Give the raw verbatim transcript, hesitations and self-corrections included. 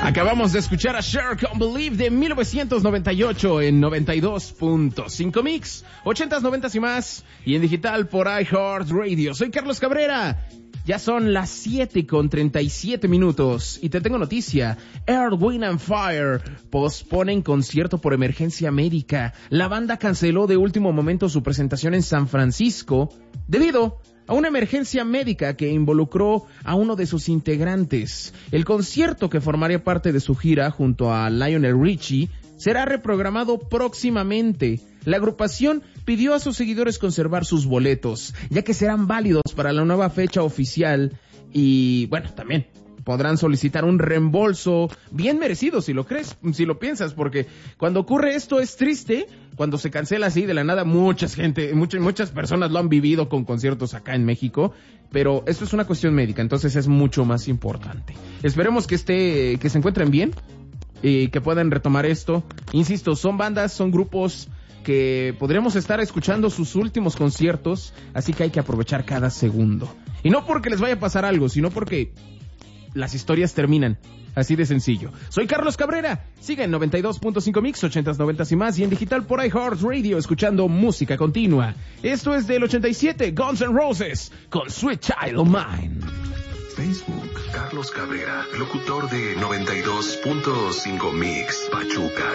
Acabamos de escuchar a Cher Can't Believe de mil novecientos noventa y ocho en noventa y dos punto cinco Mix, ochentas, noventas y más, y en digital por iHeartRadio. Soy Carlos Cabrera. Ya son las siete con treinta y siete minutos y te tengo noticia. Earth, Wind and Fire posponen concierto por emergencia médica. La banda canceló de último momento su presentación en San Francisco debido a una emergencia médica que involucró a uno de sus integrantes. El concierto, que formaría parte de su gira junto a Lionel Richie, será reprogramado próximamente. La agrupación pidió a sus seguidores conservar sus boletos, ya que serán válidos para la nueva fecha oficial y, bueno, también podrán solicitar un reembolso bien merecido, si lo crees, si lo piensas, porque cuando ocurre esto es triste. Cuando se cancela así de la nada, mucha gente, muchas, muchas personas lo han vivido con conciertos acá en México, pero esto es una cuestión médica, entonces es mucho más importante. Esperemos que esté, que se encuentren bien y que puedan retomar esto. Insisto, son bandas, son grupos que podríamos estar escuchando sus últimos conciertos, así que hay que aprovechar cada segundo. Y no porque les vaya a pasar algo, sino porque las historias terminan. Así de sencillo. Soy Carlos Cabrera. Sigue en noventa y dos punto cinco Mix, ochentas, noventas y más, y en digital por iHeartRadio, escuchando música continua. Esto es del ochenta y siete, Guns N' Roses, con Sweet Child of Mine. Facebook, Carlos Cabrera, locutor de noventa y dos punto cinco Mix, Pachuca.